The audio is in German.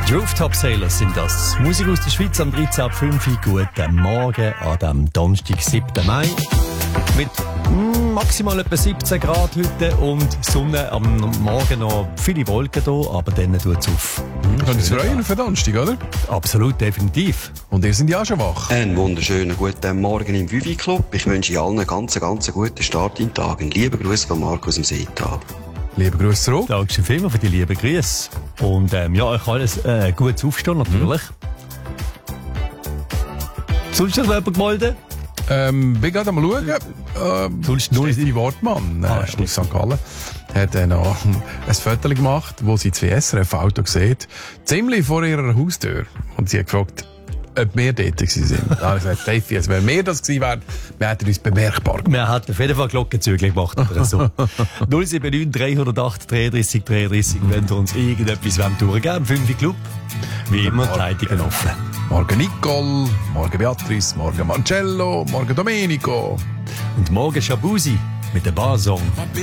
Rooftop Sailors sind das. Musik aus der Schweiz am 13.05 Uhr. Guten Morgen an dem Donnerstag, 7. Mai. Mit maximal etwa 17 Grad heute und Sonne am Morgen noch viele Wolken da, aber dann tut es auf. Könnt ihr freuen auf den Donnerstag, oder? Absolut, definitiv. Und ihr seid ja auch schon wach. Einen wunderschönen guten Morgen im Vivi Club. Ich wünsche allen einen ganz guten Start in den Tag. Ein lieber Gruß von Markus im Seetal. Liebe Grüße zurück. Dankeschön vielmals für die lieben Grüße. Und ja, ich alles gutes Aufstehen natürlich. Sonst noch jemand gemeldet? Bin gerade am schauen. Steffi Wortmann aus St. Gallen hat noch ein Foto gemacht, wo sie das SRF-Auto sieht, ziemlich vor ihrer Haustür. Und sie hat gefragt, ob wir dort gewesen sind. Da habe ich gesagt, Steffi, also wenn wir das gewesen wären, wir hätten uns bemerkbar gemacht. Wir hätten auf jeden Fall Glockenzügel gemacht oder so. 079 308 33 33, wenn ihr uns irgendetwas durchgeben 5 Club. Wie immer, die Leitungen offen. Morgen Nicole, morgen Beatrice, morgen Marcello, morgen Domenico. Und morgen Shabuzi mit dem Barsong.